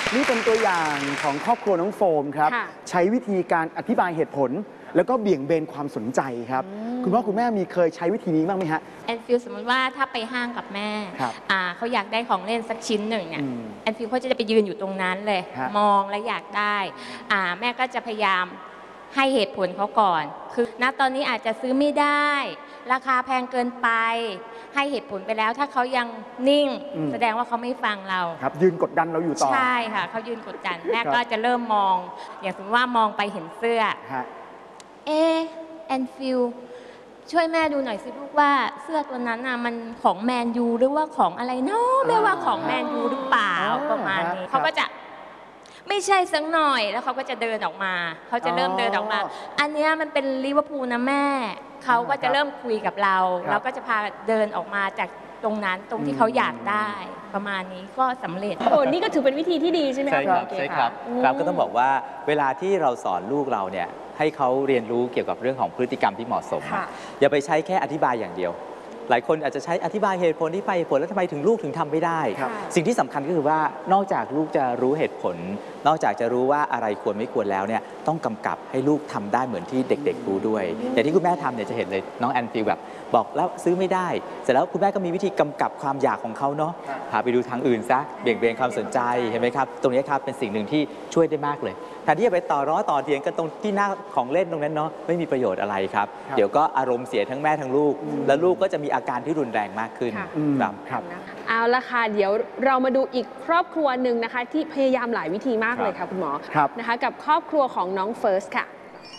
นี่เป็นตัวอย่างของครอบครัวน้องโฟมครับใช้วิธีการอธิบายเหตุผลแล้วก็เบี่ยงเบนความสนใจครับคุณพ่อคุณแม่มีเคยใช้วิธีนี้บ้างไหมฮะแอนฟิลสมมติว่าถ้าไปห้างกับแม่เขาอยากได้ของเล่นสักชิ้นหนึ่งเนี่ยแอนฟิลเขาจะไปยืนอยู่ตรงนั้นเลยมองและอยากได้แม่ก็จะพยายามให้เหตุผลเขาก่อนคือณตอนนี้อาจจะซื้อไม่ได้ราคาแพงเกินไปให้เหตุผลไปแล้วถ้าเขายังนิ่งแสดงว่าเขาไม่ฟังเราครับยืนกดดันเราอยู่ต่อใช่ค่ะเขายืนกดดันแม่ก็จะเริ่มมองอย่างสมมติว่ามองไปเห็นเสื้อแอนฟิลช่วยแม่ดูหน่อยสิลูกว่าเสื้อตัวนั้นน่ะมันของแมนยูหรือว่าของอะไรเนาะแม่ว่าของแมนยูหรือเปล่าประมาณนี้เขาก็จะไม่ใช่สักหน่อยแล้วเขาก็จะเดินออกมาเขาจะเริ่มเดินออกมาอันนี้มันเป็นลิเวอร์พูลนะแม่เขาก็จะเริ่มคุยกับเราแล้วก็จะพาเดินออกมาจากตรงนั้นตรงที่เขาอยากได้ประมาณนี้ก็สำเร็จโอ้นี่ก็ถือเป็นวิธีที่ดีใช่ไหมครับใช่ครับครับก็ต้องบอกว่าเวลาที่เราสอนลูกเราเนี่ยให้เขาเรียนรู้เกี่ยวกับเรื่องของพฤติกรรมที่เหมาะสมอย่าไปใช้แค่อธิบายอย่างเดียวหลายคนอาจจะใช้อธิบายเหตุผลที่ไปเหตุผลแล้วทำไมถึงลูกถึงทำไม่ได้สิ่งที่สำคัญก็คือว่านอกจากลูกจะรู้เหตุผลนอกจากจะรู้ว่าอะไรควรไม่ควรแล้วเนี่ยต้องกำกับให้ลูกทำได้เหมือนที่เด็กๆรู้ด้วยอย่างที่คุณแม่ทำเนี่ยจะเห็นเลยน้องแอนฟิลแบบบอกแล้วซื้อไม่ได้เสร็จแล้วคุณแม่ก็มีวิธีกำกับความอยากของเขาเนาะพาไปดูทางอื่นซะเบี่ยงเบนความสนใจเห็นไหมครับตรงนี้ครับเป็นสิ่งหนึ่งที่ช่วยได้มากเลยแทนที่จะไปต่อเถียงกันตรงที่หน้าของเล่นตรงนั้นเนาะไม่มีประโยชน์อะไรครับเดี๋ยวก็อารมณ์เสียทั้งแม่ทั้งลูกแล้วลูกก็จะมีอาการที่รุนแรงมากขึ้นครับเอาละค่ะเดี๋ยวเรามาดูอีกครอบครัวหนึ่งนะคะที่พยายามหลายวิธีมากเลยค่ะคุณหมอนะคะกับครอบครัวของน้องเฟิร์สค่ะ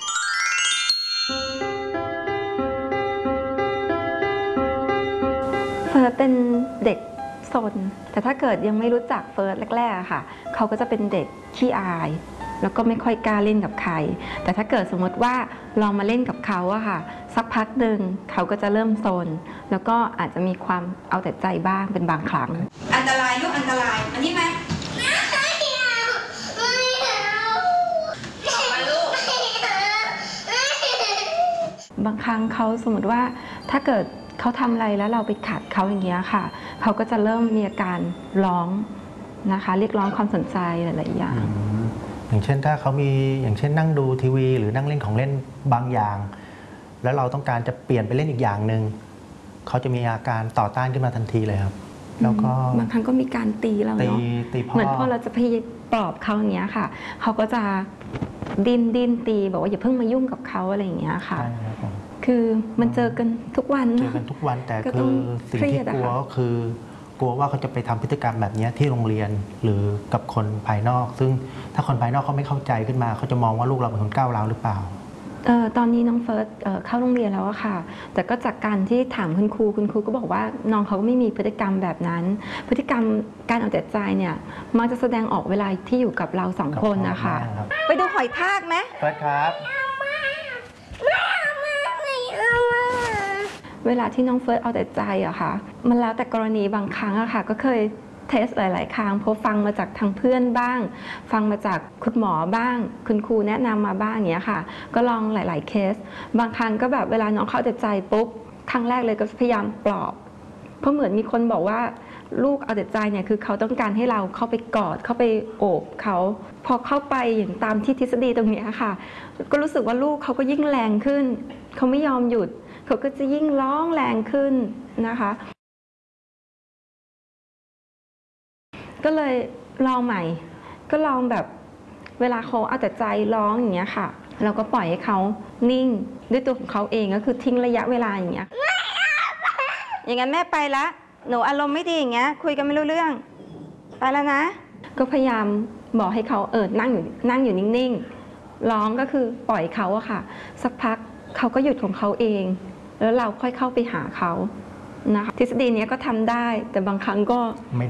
เฟิร์สเป็นเด็กซนแต่ถ้าเกิดยังไม่รู้จักเฟิร์สแรกๆค่ะเขาก็จะเป็นเด็กขี้อายแล้วก็ไม่ค่อยกล้าเล่นกับใครแต่ถ้าเกิดสมมติว่าลองมาเล่นกับเขาอะค่ะสักพักหนึ่งเขาก็จะเริ่มซนแล้วก็อาจจะมีความเอาแต่ใจบ้างเป็นบางครั้งอันตรายลูกอันตรายอันนี้ไหมบางครั้งเขาสมมติว่าถ้าเกิดเขาทำอะไรแล้วเราไปขัดเขาอย่างเงี้ยค่ะเขาก็จะเริ่มมีอาการร้องนะคะเรียกร้องความสนใจหลายๆอย่างอย่างเช่นถ้าเขามีอย่างเช่นนั่งดูทีวีหรือนั่งเล่นของเล่นบางอย่างแล้วเราต้องการจะเปลี่ยนไปเล่นอีกอย่างหนึ่งเขาจะมีอาการต่อต้านขึ้นมาทันทีเลยครับแล้วก็บางครั้งก็มีการตีเราเนาะเหมือนพอเราจะพยายามปลอบเขาอย่างเงี้ยค่ะเขาก็จะดิ้นตีบอกว่าอย่าเพิ่งมายุ่งกับเขาอะไรอย่างเงี้ยค่ะคือมันเจอกันทุกวันแต่คือสิ่งที่กลัวก็คือกลัวว่าเขาจะไปทำพฤติกรรมแบบนี้ที่โรงเรียนหรือกับคนภายนอกซึ่งถ้าคนภายนอกเขาไม่เข้าใจขึ้นมาเขาจะมองว่าลูกเราเป็นคนก้าวร้าวหรือเปล่าตอนนี้น้องเฟิร์สเข้าโรงเรียนแล้วอะค่ะแต่ก็จากการที่ถามคุณครูก็บอกว่าน้องเขาก็ไม่มีพฤติกรรมแบบนั้นพฤติกรรมการเอาแต่ใจเนี่ยมักจะแสดงออกเวลาที่อยู่กับเราสองคนนะคะไปดูหอยทากไหมเฟิร์สครับเวลาที่น้องเฟิร์สเอาแต่ใจอะค่ะมันแล้วแต่กรณีบางครั้งอะค่ะก็เคยเทสหลายๆครั้งเพราะฟังมาจากทางเพื่อนบ้างฟังมาจากคุณหมอบ้างคุณครูแนะนำมาบ้างอย่างเงี้ยค่ะก็ลองหลายๆเคสบางครั้งก็แบบเวลาน้องเขาเอาแต่ใจปุ๊บครั้งแรกเลยก็พยายามปลอบเพราะเหมือนมีคนบอกว่าลูกเอาแต่ใจเนี่ยคือเขาต้องการให้เราเข้าไปกอดเข้าไปโอบเขาพอเข้าไปอย่างตามที่ทฤษฎีตรงนี้ค่ะก็รู้สึกว่าลูกเขาก็ยิ่งแรงขึ้นเขาไม่ยอมหยุดเขาก็จะยิ่งร้องแรงขึ้นนะคะก็เลยลองใหม่ก็ลองแบบเวลาเขาเอาแต่ใจร้องอย่างเงี้ยค่ะเราก็ปล่อยให้เขานิ่งด้วยตัวของเขาเองก็คือทิ้งระยะเวลาอย่างเงี้ยอย่างนั้นแม่ไปละหนูอารมณ์ไม่ดีอย่างเงี้ยคุยกันไม่รู้เรื่องไปแล้วนะก็พยายามบอกให้เขานั่งอยู่นิ่งๆร้องก็คือปล่อยเขาอะค่ะสักพักเขาก็หยุดของเขาเองแล้วเราค่อยเข้าไปหาเขานะคะทฤษฎีนี้ก็ทำได้แต่บางครั้งก็